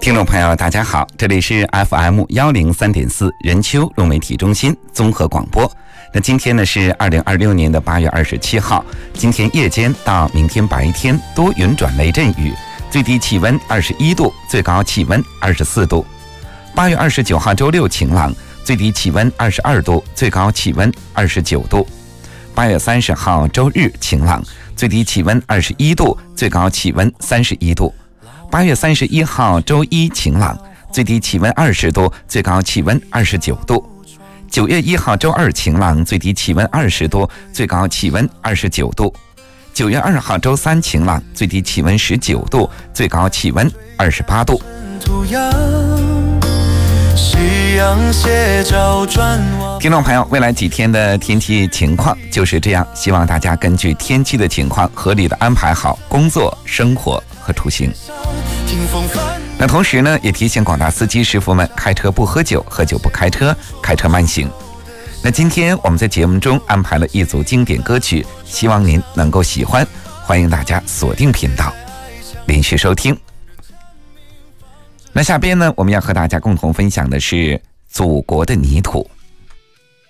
听众朋友大家好，这里是 FM103.4 人丘融媒体中心综合广播。那今天呢是2026年的8月27号，今天夜间到明天白天多云转雷阵雨，最低气温21度，最高气温24度。8月29号周六晴朗，最低气温22度，最高气温29度。8月30号周日晴朗，最低气温21度，最高气温31度。8月31号周一晴朗，最低气温20度，最高气温29度。9月1号周二晴朗，最低气温20度，最高气温29度。9月2号周三晴朗，最低气温19度，最高气温28度。听众朋友，未来几天的天气情况就是这样，希望大家根据天气的情况合理的安排好工作、生活和出行。那同时呢，也提醒广大司机师傅们，开车不喝酒，喝酒不开车，开车慢行。那今天我们在节目中安排了一组经典歌曲，希望您能够喜欢，欢迎大家锁定频道连续收听。那下边呢，我们要和大家共同分享的是祖国的泥土。